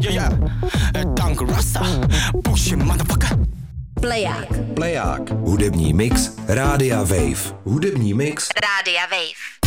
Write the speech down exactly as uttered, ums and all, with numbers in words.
yeah, yeah. Tank Rasta, push him, motherfucker. Pleják. Pleják. Hudební mix Rádia Wave. Hudební mix Rádia Wave.